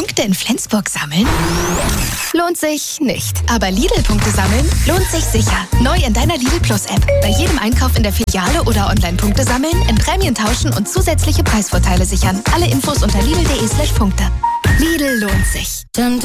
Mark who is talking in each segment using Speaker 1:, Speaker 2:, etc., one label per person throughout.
Speaker 1: Punkte in Flensburg sammeln? Lohnt sich nicht. Aber Lidl-Punkte sammeln lohnt sich sicher. Neu in deiner Lidl Plus-App. Bei jedem Einkauf in der Filiale oder Online-Punkte sammeln, in Prämien tauschen und zusätzliche Preisvorteile sichern. Alle Infos unter lidl.de/Punkte. Lidl lohnt sich.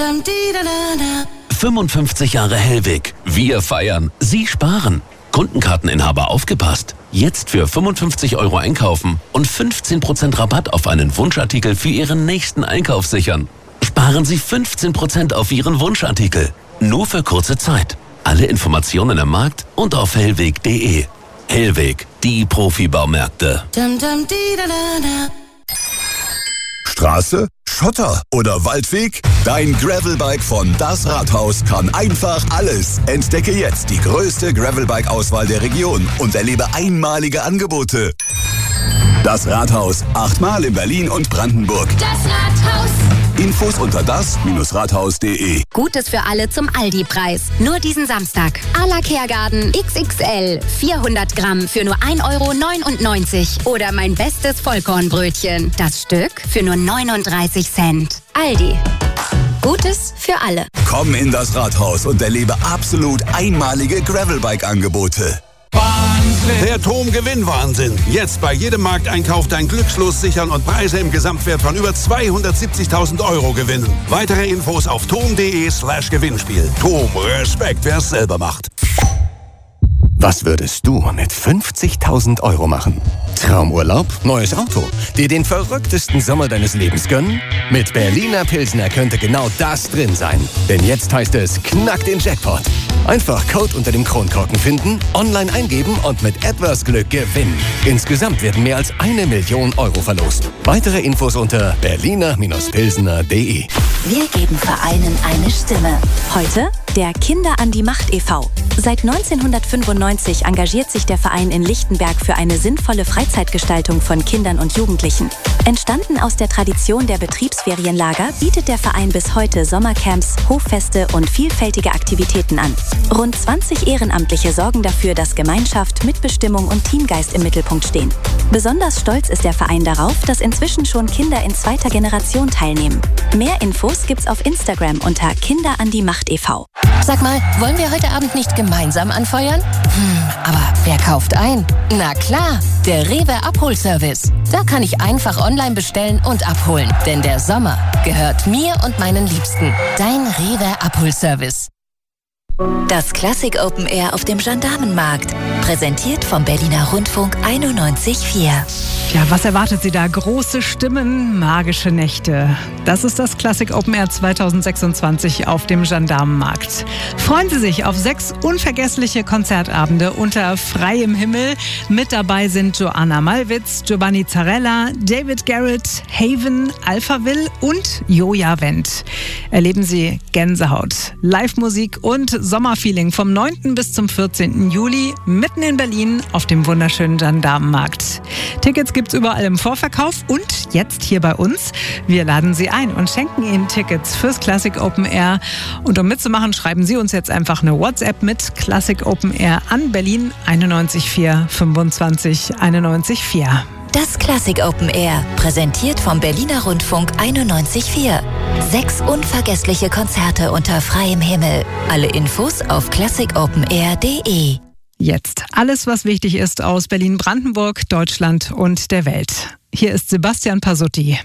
Speaker 2: 55 Jahre Hellweg. Wir feiern. Sie sparen. Kundenkarteninhaber aufgepasst. Jetzt für 55 € einkaufen und 15% Rabatt auf einen Wunschartikel für Ihren nächsten Einkauf sichern. Sparen Sie 15% auf Ihren Wunschartikel. Nur für kurze Zeit. Alle Informationen am Markt und auf hellweg.de. Hellweg, die Profibaumärkte.
Speaker 3: Straße, Schotter oder Waldweg? Dein Gravelbike von Das Rathaus kann einfach alles. Entdecke jetzt die größte Gravelbike-Auswahl der Region und erlebe einmalige Angebote. Das Rathaus, 8-mal in Berlin und Brandenburg.
Speaker 4: Das Rathaus.
Speaker 3: Infos unter das-rathaus.de.
Speaker 4: Gutes für alle zum Aldi-Preis. Nur diesen Samstag. Ala Kehrgarten XXL. 400 Gramm für nur 1,99 € Oder mein bestes Vollkornbrötchen. Das Stück für nur 39 Cent. Aldi. Gutes für alle.
Speaker 3: Komm in das Rathaus und erlebe absolut einmalige Gravelbike-Angebote.
Speaker 5: Der TOM-Gewinnwahnsinn. Jetzt bei jedem Markteinkauf dein Glückslos sichern und Preise im Gesamtwert von über 270.000 € gewinnen. Weitere Infos auf tom.de/Gewinnspiel. TOM, Respekt, wer es selber macht.
Speaker 6: Was würdest du mit 50.000 € machen? Traumurlaub? Neues Auto? Dir den verrücktesten Sommer deines Lebens gönnen? Mit Berliner Pilsner könnte genau das drin sein. Denn jetzt heißt es, knack den Jackpot. Einfach Code unter dem Kronkorken finden, online eingeben und mit etwas Glück gewinnen. Insgesamt werden mehr als 1 Million € verlost. Weitere Infos unter berliner-pilsner.de.
Speaker 7: Wir geben Vereinen eine Stimme. Heute der Kinder an die Macht e.V. Seit 1995 engagiert sich der Verein in Lichtenberg für eine sinnvolle Freizeitgestaltung von Kindern und Jugendlichen. Entstanden aus der Tradition der Betriebsferienlager bietet der Verein bis heute Sommercamps, Hoffeste und vielfältige Aktivitäten an. Rund 20 Ehrenamtliche sorgen dafür, dass Gemeinschaft, Mitbestimmung und Teamgeist im Mittelpunkt stehen. Besonders stolz ist der Verein darauf, dass inzwischen schon Kinder in 2. Generation teilnehmen. Mehr Infos gibt's auf Instagram unter Kinder an die Macht e.V.
Speaker 8: Sag mal, wollen wir heute Abend nicht gemeinsam anfeuern? Aber wer kauft ein? Na klar, der Rewe Abholservice. Da kann ich einfach online bestellen und abholen. Denn der Sommer gehört mir und meinen Liebsten. Dein Rewe Abholservice.
Speaker 7: Das Classic Open Air auf dem Gendarmenmarkt. Präsentiert vom Berliner Rundfunk 91,4.
Speaker 9: Ja, was erwartet Sie da? Große Stimmen, magische Nächte. Das ist das Classic Open Air 2026 auf dem Gendarmenmarkt. Freuen Sie sich auf 6 unvergessliche Konzertabende unter freiem Himmel. Mit dabei sind Joanna Malwitz, Giovanni Zarella, David Garrett, Haven, Alphaville und Joja Wendt. Erleben Sie Gänsehaut, Live-Musik und Sommerfeeling vom 9. bis zum 14. Juli mitten in Berlin auf dem wunderschönen Gendarmenmarkt. Tickets gibt's überall im Vorverkauf und jetzt hier bei uns. Wir laden Sie ein und schenken Ihnen Tickets fürs Classic Open Air. Und um mitzumachen, schreiben Sie uns jetzt einfach eine WhatsApp mit Classic Open Air an Berlin 91 25 91
Speaker 7: Das Classic Open Air, präsentiert vom Berliner Rundfunk 91,4. 6 unvergessliche Konzerte unter freiem Himmel. Alle Infos auf classicopenair.de.
Speaker 9: Jetzt alles, was wichtig ist aus Berlin, Brandenburg, Deutschland und der Welt. Hier ist Sebastian Pasutti.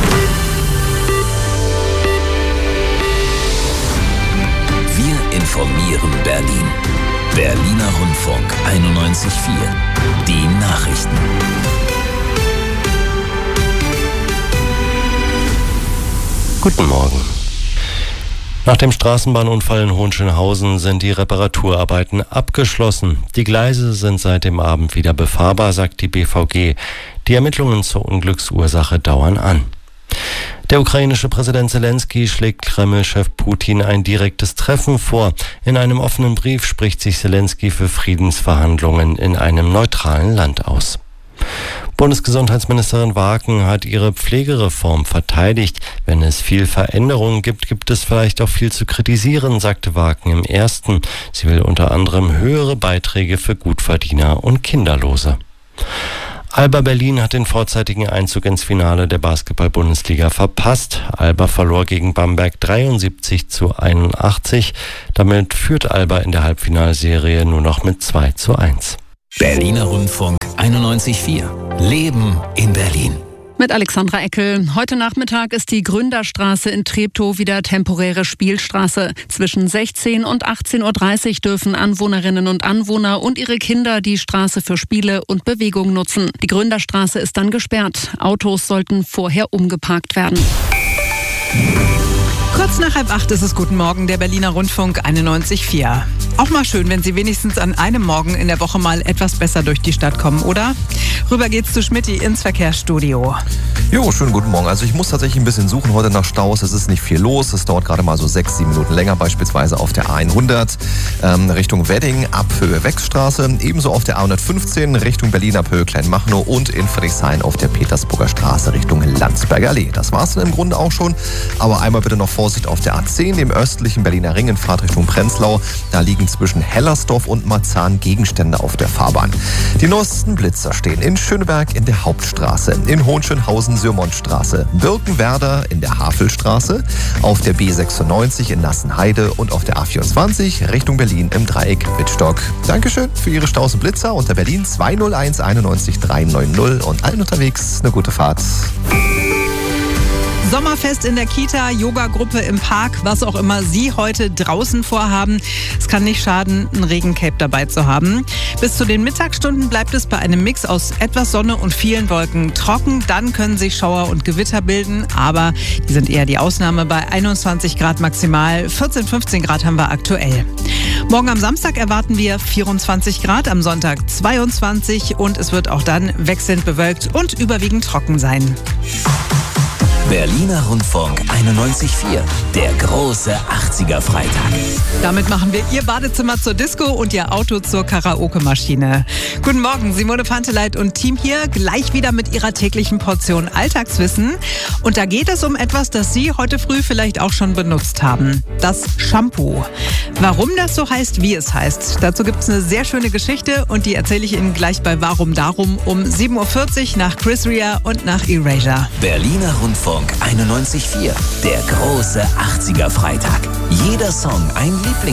Speaker 2: Wir informieren Berlin. Berliner Rundfunk 91,4. Die Nachrichten.
Speaker 10: Guten Morgen. Nach dem Straßenbahnunfall in Hohenschönhausen sind die Reparaturarbeiten abgeschlossen. Die Gleise sind seit dem Abend wieder befahrbar, sagt die BVG. Die Ermittlungen zur Unglücksursache dauern an. Der ukrainische Präsident Zelensky schlägt Kreml-Chef Putin ein direktes Treffen vor. In einem offenen Brief spricht sich Zelensky für Friedensverhandlungen in einem neutralen Land aus. Bundesgesundheitsministerin Waken hat ihre Pflegereform verteidigt. Wenn es viel Veränderungen gibt, gibt es vielleicht auch viel zu kritisieren, sagte Waken im Ersten. Sie will unter anderem höhere Beiträge für Gutverdiener und Kinderlose. Alba Berlin hat den vorzeitigen Einzug ins Finale der Basketball-Bundesliga verpasst. Alba verlor gegen Bamberg 73-81. Damit führt Alba in der Halbfinalserie nur noch mit 2-1.
Speaker 11: Berliner Rundfunk 91.4. Leben in Berlin.
Speaker 9: Mit Alexandra Eckel. Heute Nachmittag ist die Gründerstraße in Treptow wieder temporäre Spielstraße. Zwischen 16 und 18.30 Uhr dürfen Anwohnerinnen und Anwohner und ihre Kinder die Straße für Spiele und Bewegung nutzen. Die Gründerstraße ist dann gesperrt. Autos sollten vorher umgeparkt werden. Kurz nach 7:30 ist es Guten Morgen, der Berliner Rundfunk 91.4. Auch mal schön, wenn Sie wenigstens an einem Morgen in der Woche mal etwas besser durch die Stadt kommen, oder? Rüber geht's zu Schmidti ins Verkehrsstudio.
Speaker 12: Jo, schönen guten Morgen. Also ich muss tatsächlich ein bisschen suchen heute nach Staus. Es ist nicht viel los. Es dauert gerade mal so 6-7 Minuten länger, beispielsweise auf der A100 Richtung Wedding ab Höhe Wechstraße. Ebenso auf der A115 Richtung Berlin ab Höhe Kleinmachnow und in Friedrichshain auf der Petersburger Straße Richtung Landsberger Allee. Das war's dann im Grunde auch schon. Aber einmal bitte noch Vorsicht auf der A10, dem östlichen Berliner Ring in Fahrtrichtung Prenzlau. Da liegen zwischen Hellersdorf und Marzahn Gegenstände auf der Fahrbahn. Die neuesten Blitzer stehen in Schöneberg in der Hauptstraße, in Hohenschönhausen-Sürmontstraße, Birkenwerder in der Havelstraße, auf der B96 in Nassenheide und auf der A24 Richtung Berlin im Dreieck Wittstock. Dankeschön für Ihre Staus und Blitzer unter Berlin 201 91 390 und allen unterwegs eine gute Fahrt.
Speaker 9: Sommerfest in der Kita, Yoga-Gruppe im Park, was auch immer Sie heute draußen vorhaben. Es kann nicht schaden, ein Regencape dabei zu haben. Bis zu den Mittagsstunden bleibt es bei einem Mix aus etwas Sonne und vielen Wolken trocken. Dann können sich Schauer und Gewitter bilden, aber die sind eher die Ausnahme bei 21 Grad maximal. 14, 15 Grad haben wir aktuell. Morgen am Samstag erwarten wir 24 Grad, am Sonntag 22 und es wird auch dann wechselnd bewölkt und überwiegend trocken sein.
Speaker 11: Berliner Rundfunk 91.4, der große 80er-Freitag.
Speaker 9: Damit machen wir Ihr Badezimmer zur Disco und Ihr Auto zur Karaoke-Maschine. Guten Morgen, Simone Panteleit und Team hier, gleich wieder mit Ihrer täglichen Portion Alltagswissen. Und da geht es um etwas, das Sie heute früh vielleicht auch schon benutzt haben. Das Shampoo. Warum das so heißt, wie es heißt, dazu gibt es eine sehr schöne Geschichte und die erzähle ich Ihnen gleich bei Warum Darum um 7.40 Uhr nach Chris Rea und nach Erasure.
Speaker 11: Berliner Rundfunk 91.4, der große 80er-Freitag. Jeder Song ein Lieblings